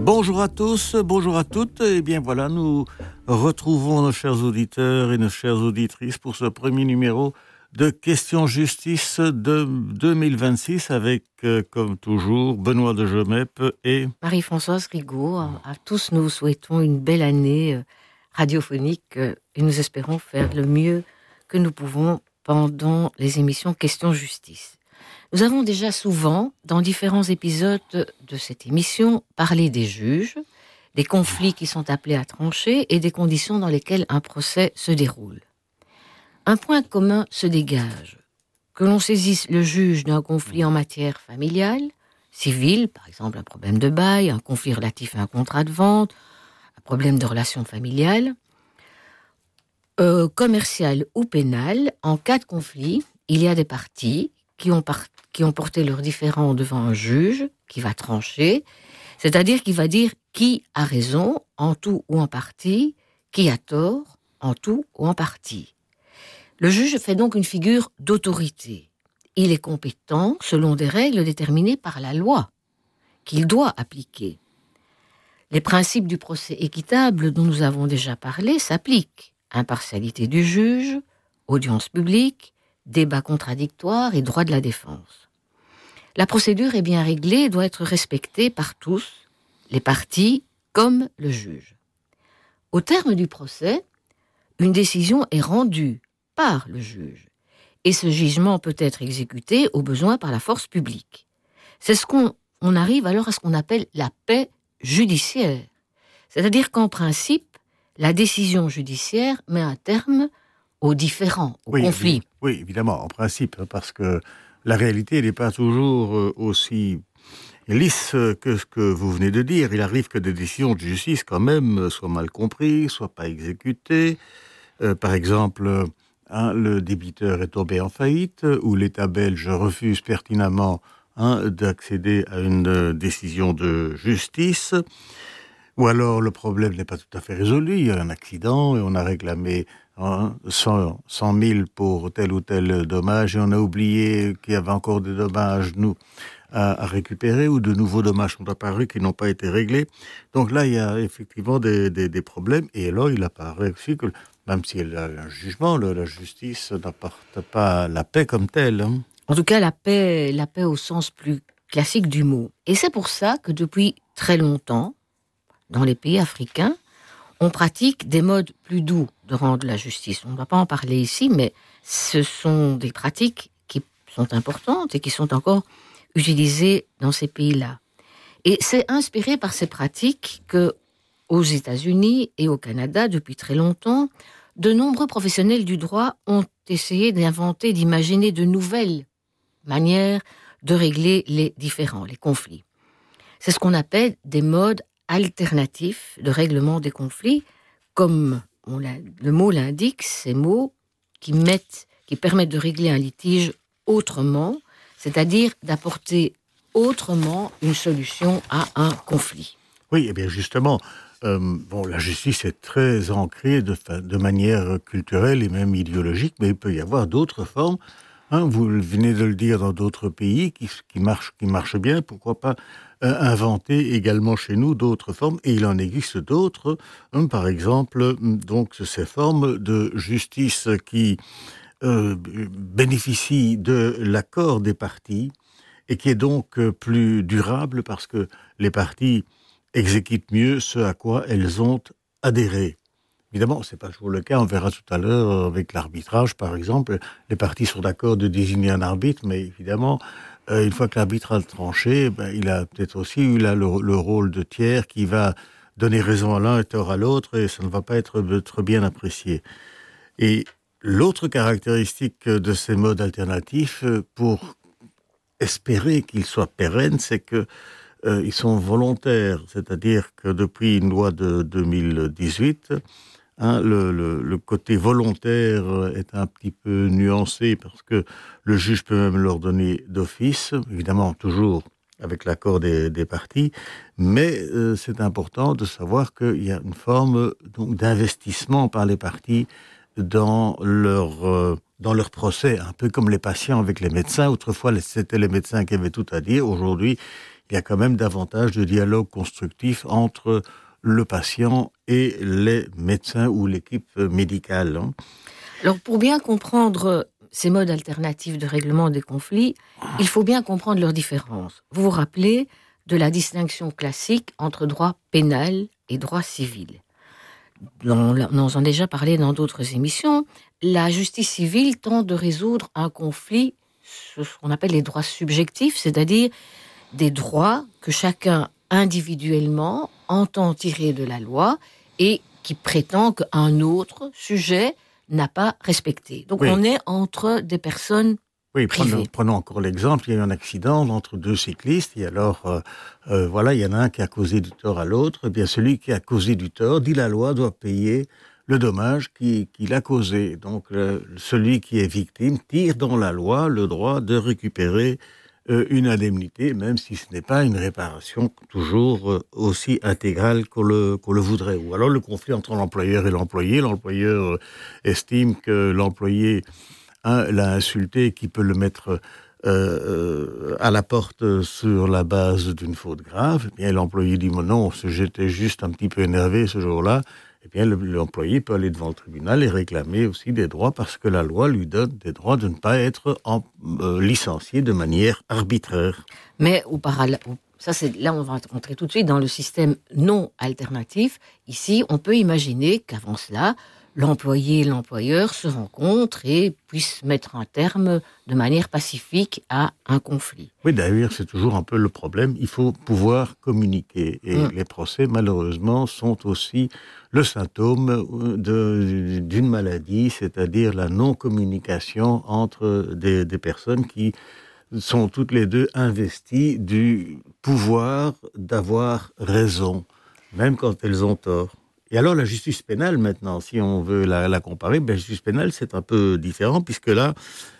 Bonjour à tous, bonjour à toutes. Eh bien voilà, nous retrouvons nos chers auditeurs et nos chères auditrices pour ce premier numéro de Questions Justice de 2026 avec, comme toujours, Benoît de Gemep et Marie-Françoise Rigaud. À tous, nous vous souhaitons une belle année radiophonique et nous espérons faire le mieux que nous pouvons pendant les émissions Questions Justice. Nous avons déjà souvent, dans différents épisodes de cette émission, parlé des juges, des conflits qui sont appelés à trancher et des conditions dans lesquelles un procès se déroule. Un point commun se dégage. Que l'on saisisse le juge d'un conflit en matière familiale, civile, par exemple un problème de bail, un conflit relatif à un contrat de vente, un problème de relation familiale, commercial ou pénal, en cas de conflit, il y a des parties qui ont porté leurs différends devant un juge qui va trancher, c'est-à-dire qui va dire qui a raison en tout ou en partie, qui a tort en tout ou en partie. Le juge fait donc une figure d'autorité. Il est compétent selon des règles déterminées par la loi qu'il doit appliquer. Les principes du procès équitable dont nous avons déjà parlé s'appliquent. Impartialité du juge, audience publique, débat contradictoire et droit de la défense. La procédure est bien réglée et doit être respectée par tous, les parties comme le juge. Au terme du procès, une décision est rendue par le juge et ce jugement peut être exécuté au besoin par la force publique. C'est ce qu'on arrive alors à ce qu'on appelle la paix judiciaire. C'est-à-dire qu'en principe, la décision judiciaire met un terme aux différends, aux conflits. Oui, évidemment, en principe, parce que la réalité n'est pas toujours aussi lisse que ce que vous venez de dire. Il arrive que des décisions de justice, quand même, soient mal comprises, soient pas exécutées. Par exemple, le débiteur est tombé en faillite, ou l'État belge refuse pertinemment d'accéder à une décision de justice. Ou alors le problème n'est pas tout à fait résolu, il y a un accident et on a réclamé 100 000 pour tel ou tel dommage et on a oublié qu'il y avait encore des dommages à récupérer ou de nouveaux dommages sont apparus qui n'ont pas été réglés. Donc là, il y a effectivement des problèmes et là, il apparaît aussi que même s'il y a un jugement, la justice n'apporte pas la paix comme telle. En tout cas, la paix au sens plus classique du mot. Et c'est pour ça que depuis très longtemps, dans les pays africains, on pratique des modes plus doux de rendre la justice. On ne va pas en parler ici, mais ce sont des pratiques qui sont importantes et qui sont encore utilisées dans ces pays-là. Et c'est inspiré par ces pratiques que, aux États-Unis et au Canada, depuis très longtemps, de nombreux professionnels du droit ont essayé d'inventer, d'imaginer de nouvelles manières de régler les différends, les conflits. C'est ce qu'on appelle des modes alternatifs de règlement des conflits, comme le mot l'indique, ces mots qui permettent de régler un litige autrement, c'est-à-dire d'apporter autrement une solution à un conflit. Oui, et bien justement, la justice est très ancrée de manière culturelle et même idéologique, mais il peut y avoir d'autres formes. Vous venez de le dire dans d'autres pays qui marchent bien, pourquoi pas inventer également chez nous d'autres formes, et il en existe d'autres, par exemple, donc ces formes de justice qui bénéficient de l'accord des parties et qui est donc plus durable parce que les parties exécutent mieux ce à quoi elles ont adhéré. Évidemment, ce n'est pas toujours le cas, on verra tout à l'heure avec l'arbitrage, par exemple. Les parties sont d'accord de désigner un arbitre, mais évidemment, une fois que l'arbitre a tranché, il a peut-être aussi eu là le rôle de tiers qui va donner raison à l'un et tort à l'autre, et ça ne va pas être bien apprécié. Et l'autre caractéristique de ces modes alternatifs, pour espérer qu'ils soient pérennes, c'est que ils sont volontaires, c'est-à-dire que depuis une loi de 2018, le côté volontaire est un petit peu nuancé parce que le juge peut même l'ordonner d'office, évidemment toujours avec l'accord des parties, mais c'est important de savoir qu'il y a une forme donc d'investissement par les parties dans leur procès, un peu comme les patients avec les médecins. Autrefois, c'était les médecins qui avaient tout à dire. Aujourd'hui, il y a quand même davantage de dialogue constructif entre le patient et les médecins ou l'équipe médicale. Alors, pour bien comprendre ces modes alternatifs de règlement des conflits, il faut bien comprendre leurs différences. Vous vous rappelez de la distinction classique entre droit pénal et droit civil. On en a déjà parlé dans d'autres émissions. La justice civile tente de résoudre un conflit, ce qu'on appelle les droits subjectifs, c'est-à-dire des droits que chacun individuellement entend tirer de la loi et qui prétend qu'un autre sujet n'a pas respecté. Donc on est entre des personnes privées. Prenons encore l'exemple, il y a eu un accident entre deux cyclistes, et alors, il y en a un qui a causé du tort à l'autre, et bien celui qui a causé du tort, dit la loi, doit payer le dommage qu'il a causé. Donc celui qui est victime tire dans la loi le droit de récupérer une indemnité, même si ce n'est pas une réparation toujours aussi intégrale qu'on le voudrait. Ou alors le conflit entre l'employeur et l'employé. L'employeur estime que l'employé l'a insulté et qu'il peut le mettre à la porte sur la base d'une faute grave. Et bien l'employé dit non, j'étais juste un petit peu énervé ce jour-là. Et bien l'employé peut aller devant le tribunal et réclamer aussi des droits parce que la loi lui donne des droits de ne pas être licencié de manière arbitraire. Mais là on va rentrer tout de suite dans le système non alternatif. Ici, on peut imaginer qu'avant cela, l'employé et l'employeur se rencontrent et puissent mettre un terme de manière pacifique à un conflit. Oui, d'ailleurs, c'est toujours un peu le problème. Il faut pouvoir communiquer. Et les procès, malheureusement, sont aussi le symptôme d'une maladie, c'est-à-dire la non-communication entre des personnes qui sont toutes les deux investies du pouvoir d'avoir raison, même quand elles ont tort. Et alors la justice pénale maintenant, si on veut la comparer, la justice pénale c'est un peu différent puisque là,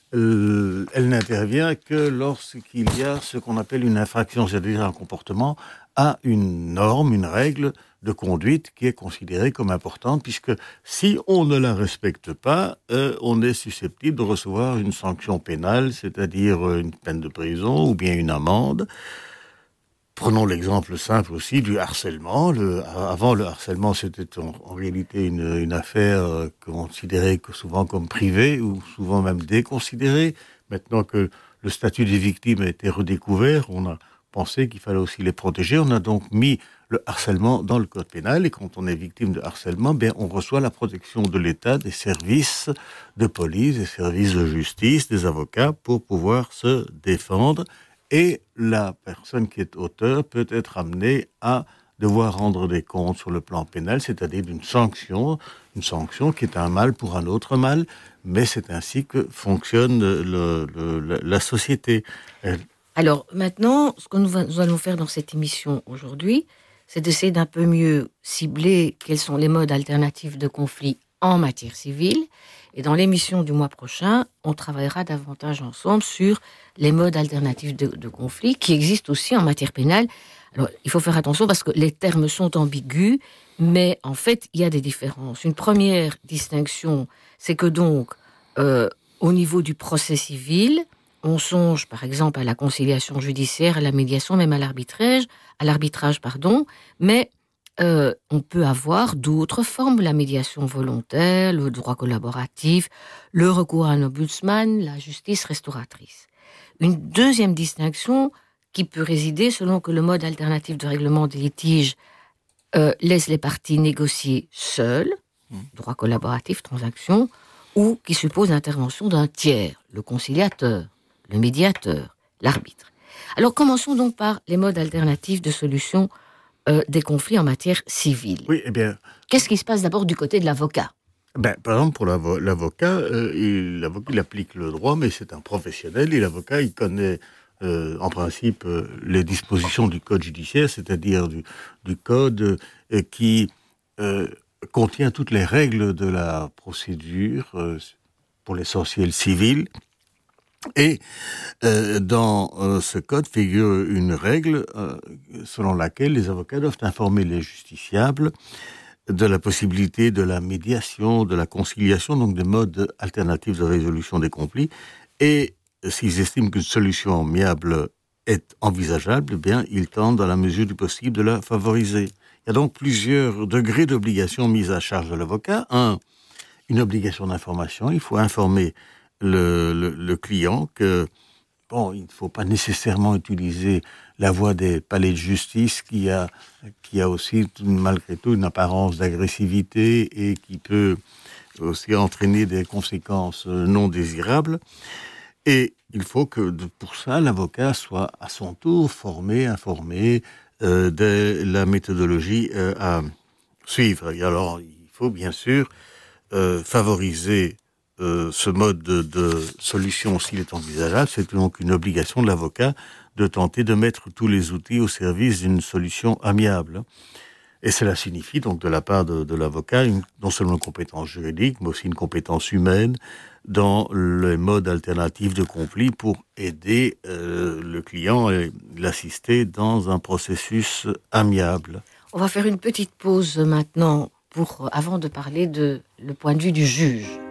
elle n'intervient que lorsqu'il y a ce qu'on appelle une infraction, c'est-à-dire un comportement à une norme, une règle de conduite qui est considérée comme importante puisque si on ne la respecte pas, on est susceptible de recevoir une sanction pénale, c'est-à-dire une peine de prison ou bien une amende. Prenons l'exemple simple aussi du harcèlement. Avant, le harcèlement, c'était en réalité une affaire considérée souvent comme privée ou souvent même déconsidérée. Maintenant que le statut des victimes a été redécouvert, on a pensé qu'il fallait aussi les protéger. On a donc mis le harcèlement dans le code pénal et quand on est victime de harcèlement, on reçoit la protection de l'État, des services de police, des services de justice, des avocats pour pouvoir se défendre. Et la personne qui est auteur peut être amenée à devoir rendre des comptes sur le plan pénal, c'est-à-dire une sanction qui est un mal pour un autre mal, mais c'est ainsi que fonctionne la société. Alors maintenant, ce que nous allons faire dans cette émission aujourd'hui, c'est d'essayer d'un peu mieux cibler quels sont les modes alternatifs de conflit en matière civile. Et dans l'émission du mois prochain, on travaillera davantage ensemble sur les modes alternatifs de conflit qui existent aussi en matière pénale. Alors, il faut faire attention parce que les termes sont ambigus, mais en fait, il y a des différences. Une première distinction, c'est que donc, au niveau du procès civil, on songe par exemple à la conciliation judiciaire, à la médiation, même à l'arbitrage, mais on peut avoir d'autres formes, la médiation volontaire, le droit collaboratif, le recours à un ombudsman, la justice restauratrice. Une deuxième distinction qui peut résider selon que le mode alternatif de règlement des litiges laisse les parties négocier seules, droit collaboratif, transaction, ou qui suppose l'intervention d'un tiers, le conciliateur, le médiateur, l'arbitre. Alors commençons donc par les modes alternatifs de solution des conflits en matière civile. Oui, eh bien... Qu'est-ce qui se passe d'abord du côté de l'avocat ? Par exemple, pour l'avocat, il applique le droit, mais c'est un professionnel, et l'avocat, il connaît en principe les dispositions du code judiciaire, c'est-à-dire du code qui contient toutes les règles de la procédure pour l'essentiel civil. Et dans ce code figure une règle selon laquelle les avocats doivent informer les justiciables de la possibilité de la médiation, de la conciliation, donc des modes alternatifs de résolution des conflits. Et s'ils estiment qu'une solution amiable est envisageable, eh bien, il tente dans la mesure du possible de la favoriser. Il y a donc plusieurs degrés d'obligation mise à charge de l'avocat. Une obligation d'information. Il faut informer le client que, bon, il ne faut pas nécessairement utiliser la voie des palais de justice qui a aussi, malgré tout, une apparence d'agressivité et qui peut aussi entraîner des conséquences non désirables. Et il faut que, pour ça, l'avocat soit à son tour informé de la méthodologie à suivre. Et alors, il faut bien sûr favoriser ce mode de solution s'il est envisageable. C'est donc une obligation de l'avocat de tenter de mettre tous les outils au service d'une solution amiable. Et cela signifie donc de la part de l'avocat non seulement une compétence juridique, mais aussi une compétence humaine dans les modes alternatifs de conflit pour aider le client et l'assister dans un processus amiable. On va faire une petite pause maintenant avant de parler de le point de vue du juge.